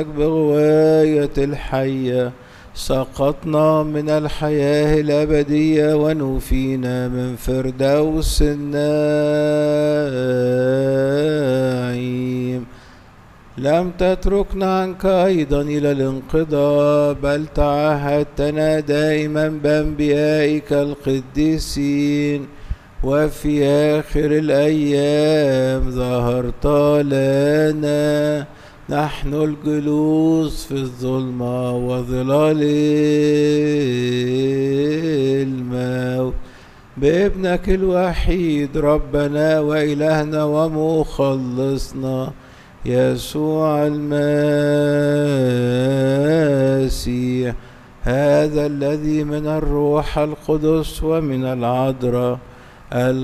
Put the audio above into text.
بغواية الحية سقطنا من الحياة الأبدية ونفينا من فردوس النعيم. لم تتركنا عنك أيضا إلى الانقضاء، بل تعهدتنا دائما بأنبيائك القديسين، وفي آخر الأيام ظهرت لنا نحن الجلوس في الظلمة وظلال الموت بابنك الوحيد ربنا وإلهنا ومخلصنا يسوع المسيح، هذا الذي من الروح القدس ومن العذراء